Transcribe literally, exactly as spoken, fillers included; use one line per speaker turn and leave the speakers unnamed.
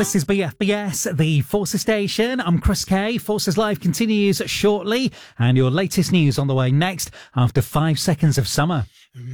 This is B F B S, the Forces Station. I'm Chris Kay. Forces Live continues shortly, and your latest news on the way next after five seconds of summer.